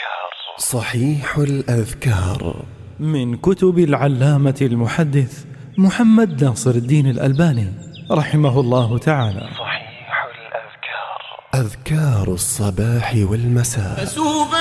صحيح الأذكار من كتب العلامة المحدث محمد ناصر الدين الألباني رحمه الله تعالى. أذكار الصباح والمساء.